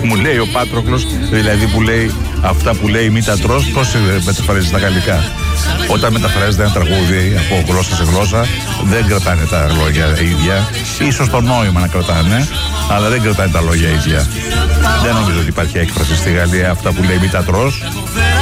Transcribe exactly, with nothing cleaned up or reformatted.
Μου λέει ο Πάτροκλος, δηλαδή που λέει αυτά που λέει μη τα τρως, πώς μεταφράζεται στα γαλλικά. Όταν μεταφράζεται ένα τραγούδι από γλώσσα σε γλώσσα, δεν κρατάνε τα λόγια ίδια. Ίσως το νόημα να κρατάνε, αλλά δεν κρατάνε τα λόγια ίδια. Δεν νομίζω ότι υπάρχει έκφραση στη Γαλλία αυτά που λέει μη τα τρως.